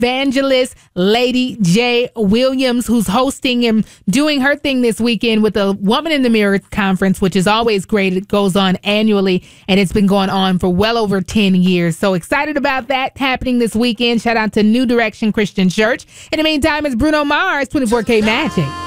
evangelist Lady J. Williams, who's hosting and doing her thing this weekend with the Woman in the Mirror conference, which is always great. It goes on annually, and it's been going on for well over 10 years. So excited about that happening this weekend. Shout out to New Direction Christian Church. In the meantime, it's Bruno Mars, 24K Magic.